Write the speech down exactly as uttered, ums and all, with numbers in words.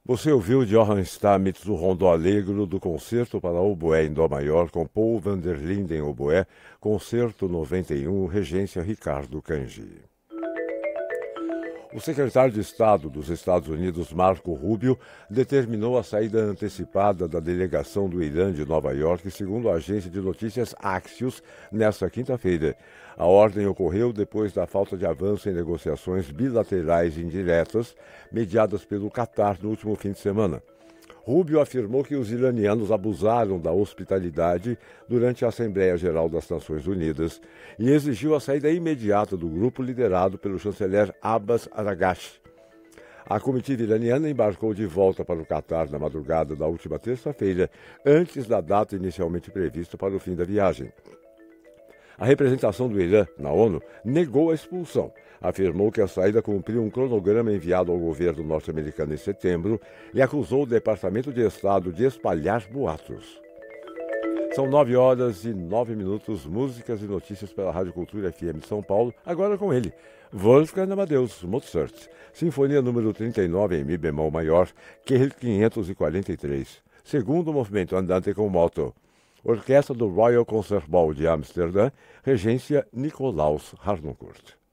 Você ouviu Johann Stamitz, o Rondo Allegro do Concerto para Oboé em Dó Maior, com Paul van der Linden Oboé, Concerto noventa e um, regência Ricardo Cangi. O secretário de Estado dos Estados Unidos, Marco Rubio, determinou a saída antecipada da delegação do Irã de Nova York, segundo a agência de notícias Axios, nesta quinta-feira. A ordem ocorreu depois da falta de avanço em negociações bilaterais indiretas mediadas pelo Catar no último fim de semana. Rubio afirmou que os iranianos abusaram da hospitalidade durante a Assembleia Geral das Nações Unidas e exigiu a saída imediata do grupo liderado pelo chanceler Abbas Araghchi. A comitiva iraniana embarcou de volta para o Catar na madrugada da última terça-feira, antes da data inicialmente prevista para o fim da viagem. A representação do Irã na ONU negou a expulsão. Afirmou que a saída cumpriu um cronograma enviado ao governo norte-americano em setembro e acusou o Departamento de Estado de espalhar boatos. São nove horas e nove minutos, músicas e notícias pela Rádio Cultura F M São Paulo, agora com ele, Wolfgang Amadeus Mozart, Sinfonia número trinta e nove em Mi bemol maior, Q quinhentos e quarenta e três, segundo movimento andante com moto. Orquestra do Royal Concert Hall de Amsterdã, regência Nicolaus Harnoncourt.